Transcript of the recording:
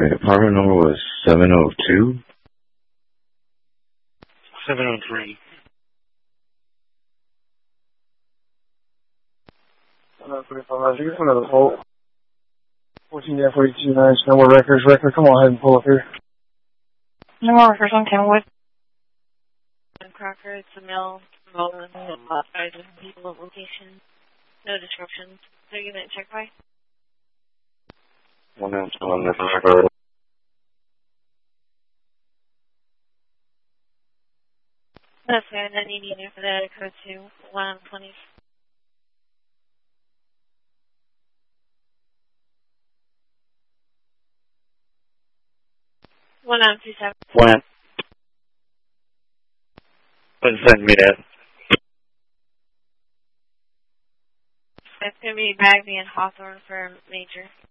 Okay, apartment number was 702? 703. You get another quote. 14F829, Snowboard Records. Come on ahead and pull up here. No more records on Kenwood. Crocker, it's a mill, Roland, authorized people at location. No disruptions. 30-minute check by. 1 ounce on the fire. That's fair, then you need for that code to 120. 1927. 1. Send me that. It's going to be Bagby and Hawthorne for Major.